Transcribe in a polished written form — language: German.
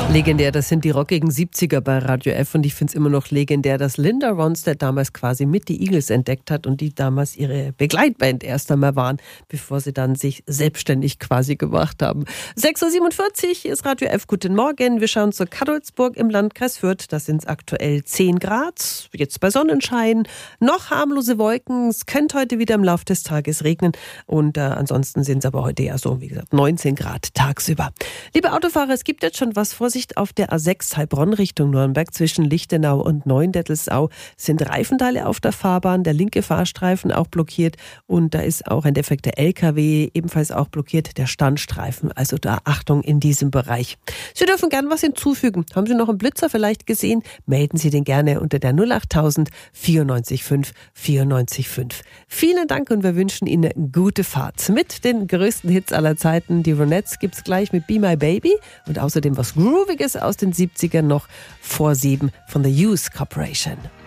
Legendär, das sind die rockigen 70er bei Radio F und ich finde es immer noch legendär, dass Linda Ronstadt damals quasi mit die Eagles entdeckt hat und die damals ihre Begleitband erst einmal waren, bevor sie dann sich selbstständig quasi gemacht haben. 6.47 Uhr ist Radio F. Guten Morgen. Wir schauen zur Cadolzburg im Landkreis Fürth. Da sind es aktuell 10 Grad, jetzt bei Sonnenschein, noch harmlose Wolken. Es könnte heute wieder im Laufe des Tages regnen und ansonsten sind es aber heute ja so, wie gesagt, 19 Grad tagsüber. Liebe Autofahrer, es gibt jetzt schon was. Vorsicht auf der A6 Heilbronn Richtung Nürnberg zwischen Lichtenau und Neuendettelsau sind Reifenteile auf der Fahrbahn, der linke Fahrstreifen auch blockiert und da ist auch ein defekter LKW ebenfalls auch blockiert, der Standstreifen, also da Achtung in diesem Bereich. Sie dürfen gern was hinzufügen. Haben Sie noch einen Blitzer vielleicht gesehen? Melden Sie den gerne unter der 08000 94 5 94 5. Vielen Dank und wir wünschen Ihnen eine gute Fahrt. Mit den größten Hits aller Zeiten, die Ronettes gibt's gleich mit Be My Baby und außerdem was Grooviges aus den 70ern noch vor 7 von The Youth Corporation.